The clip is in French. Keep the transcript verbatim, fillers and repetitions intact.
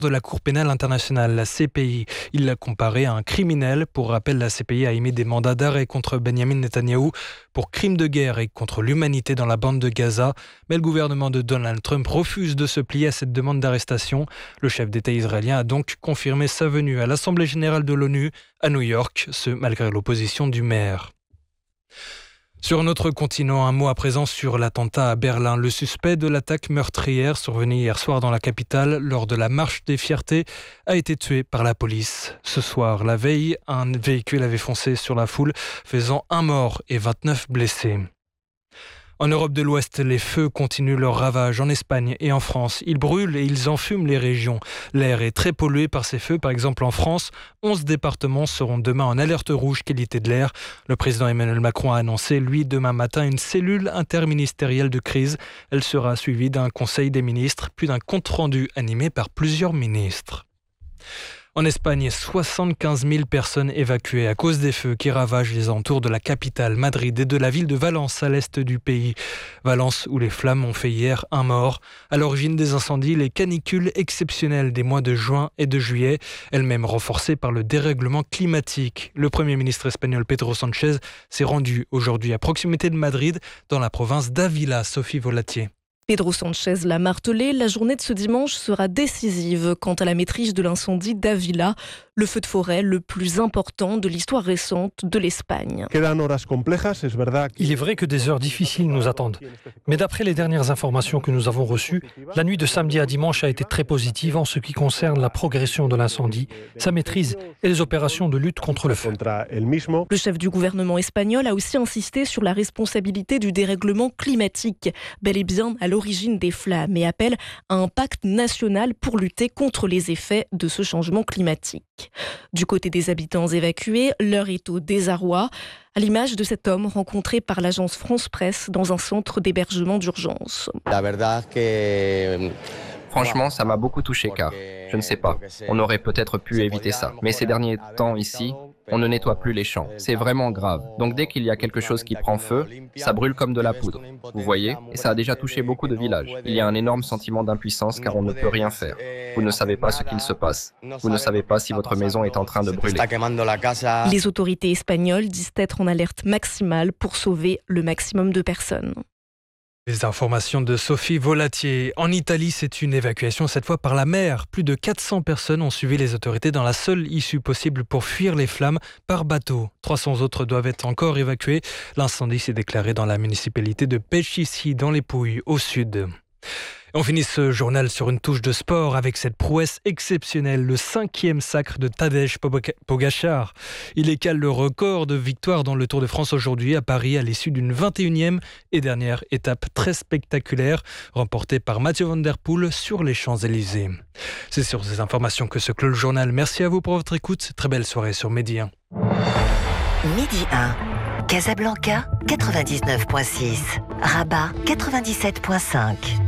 de la Cour pénale internationale, la C P I. Il l'a comparé à un criminel. Pour rappel, la C P I a émis des mandats d'arrêt contre Benjamin Netanyahou pour crimes de guerre et contre l'humanité dans la bande de Gaza. Mais le gouvernement de Donald Trump refuse de se plier à cette demande d'arrestation. Le chef d'État israélien a donc confirmé sa venue à l'Assemblée générale de l'ONU à New York, ce malgré l'opposition du maire. Sur notre continent, un mot à présent sur l'attentat à Berlin. Le suspect de l'attaque meurtrière survenue hier soir dans la capitale lors de la marche des fiertés a été tué par la police. Ce soir, la veille, un véhicule avait foncé sur la foule, faisant un mort et vingt-neuf blessés. En Europe de l'Ouest, les feux continuent leur ravage en Espagne et en France. Ils brûlent et ils enfument les régions. L'air est très pollué par ces feux. Par exemple, en France, onze départements seront demain en alerte rouge qualité de l'air. Le président Emmanuel Macron a annoncé, lui, demain matin, une cellule interministérielle de crise. Elle sera suivie d'un conseil des ministres, puis d'un compte-rendu animé par plusieurs ministres. En Espagne, soixante-quinze mille personnes évacuées à cause des feux qui ravagent les alentours de la capitale, Madrid, et de la ville de Valence, à l'est du pays. Valence, où les flammes ont fait hier un mort. À l'origine des incendies, les canicules exceptionnelles des mois de juin et de juillet, elles-mêmes renforcées par le dérèglement climatique. Le Premier ministre espagnol Pedro Sánchez s'est rendu aujourd'hui à proximité de Madrid, dans la province d'Ávila. Sophie Volatier. Pedro Sánchez l'a martelé, la journée de ce dimanche sera décisive quant à la maîtrise de l'incendie d'Ávila, le feu de forêt le plus important de l'histoire récente de l'Espagne. Il est vrai que des heures difficiles nous attendent. Mais d'après les dernières informations que nous avons reçues, la nuit de samedi à dimanche a été très positive en ce qui concerne la progression de l'incendie, sa maîtrise et les opérations de lutte contre le feu. Le chef du gouvernement espagnol a aussi insisté sur la responsabilité du dérèglement climatique, bel et bien à l'origine des flammes, et appelle à un pacte national pour lutter contre les effets de ce changement climatique. Du côté des habitants évacués, l'heure est au désarroi, à l'image de cet homme rencontré par l'agence France Presse dans un centre d'hébergement d'urgence. La verdad que... Franchement, ça m'a beaucoup touché car, je ne sais pas, on aurait peut-être pu éviter ça. Mais ces derniers temps ici, on ne nettoie plus les champs. C'est vraiment grave. Donc dès qu'il y a quelque chose qui prend feu, ça brûle comme de la poudre. Vous voyez ? Et ça a déjà touché beaucoup de villages. Il y a un énorme sentiment d'impuissance car on ne peut rien faire. Vous ne savez pas ce qu'il se passe. Vous ne savez pas si votre maison est en train de brûler. Les autorités espagnoles disent être en alerte maximale pour sauver le maximum de personnes. Les informations de Sophie Volatier. En Italie, c'est une évacuation cette fois par la mer. Plus de quatre cents personnes ont suivi les autorités dans la seule issue possible pour fuir les flammes par bateau. trois cents autres doivent être encore évacués. L'incendie s'est déclaré dans la municipalité de Peschici, dans les Pouilles, au sud. On finit ce journal sur une touche de sport avec cette prouesse exceptionnelle, le cinquième sacre de Tadej Pogačar. Il écale le record de victoires dans le Tour de France aujourd'hui à Paris à l'issue d'une vingt et unième et dernière étape très spectaculaire remportée par Mathieu Van Der Poel sur les Champs-Élysées. C'est sur ces informations que se clôt le journal. Merci à vous pour votre écoute. Très belle soirée sur Midi un. Midi un, Casablanca quatre-vingt-dix-neuf virgule six, Rabat quatre-vingt-dix-sept virgule cinq.